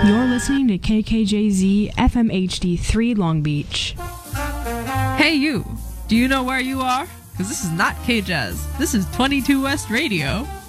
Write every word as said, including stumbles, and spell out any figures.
You're listening to K K J Z F M H D three Long Beach. Hey you, do you know where you are? Because this is not K-Jazz. This is twenty-two West Radio.